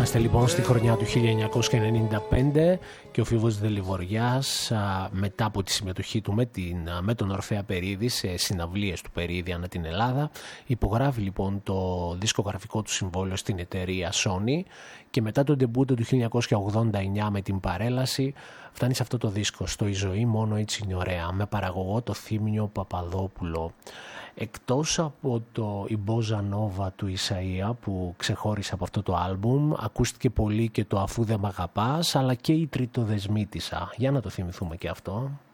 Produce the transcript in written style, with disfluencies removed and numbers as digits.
Είμαστε λοιπόν στη χρονιά του 1995 και ο Φίβος Δελιβοριάς, μετά από τη συμμετοχή του με τον Ορφέα Περίδη σε συναυλίες του Περίδη ανά την Ελλάδα, υπογράφει λοιπόν το δισκογραφικό του συμβόλαιο στην εταιρεία Sony και μετά τον ντεμπούτο του 1989 με την Παρέλαση φτάνει σε αυτό το δίσκο, στο «Η ζωή μόνο έτσι είναι ωραία», με παραγωγό το Θήμιο Παπαδόπουλο. Εκτός από η Μπόζα Νόβα του Ισαΐα που ξεχώρισε από αυτό το άλμπουμ, ακούστηκε πολύ και το «Αφού δεν μ' αγαπάς», αλλά και η Τριτοδεσμήτισσα. Για να το θυμηθούμε και αυτό.